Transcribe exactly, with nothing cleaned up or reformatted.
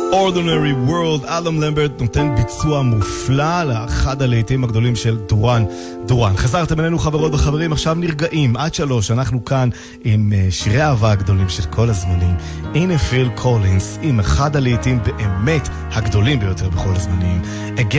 Ordinary World. אדם למברט נותן ביצוע מופלא לאחד הלהיטים הגדולים של דורן דורן. חזרתם אלינו חברות וחברים, עכשיו נרגעים עד שלוש. אנחנו כאן עם שירי האהבה הגדולים של כל הזמנים. הנה פיל קולינס עם אחד הלהיטים באמת הגדולים ביותר בכל הזמנים, Again